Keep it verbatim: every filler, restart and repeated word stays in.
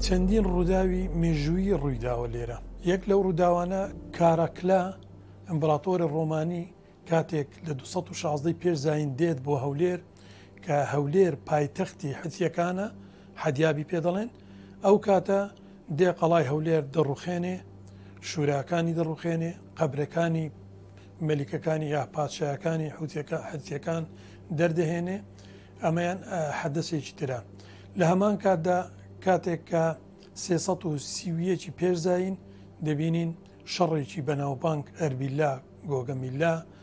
چەندین ڕووداوی مێژووی ڕوویداوە لێرە. یەک لەو ڕووداوانە کارەکلا ئەمپراتۆری ڕۆمانی کاتێک لە دووسەد و شازدەی پێش زاین دێت بۆ هەولێر کە هەولێر پایتەختی حوتیەکانە حەدیابی پێ دەڵێن، ئەو کاتە دێ قەڵای هەولێر دەڕوخێنێ، شوراکانی دەڕوخێنێ، قەبرەکانی مەلیکەکانی یا پادشایەکانی حوتیەکان دەردەهێنێ. ئەمەیان حەدەسێکی ترە. لە هەمان کاتدا کاتێک کە سێسەد و سیویەکی پێشزاین دەبینین شەڕێکی بەناوبانگ ئەربیلا گۆگەمیلا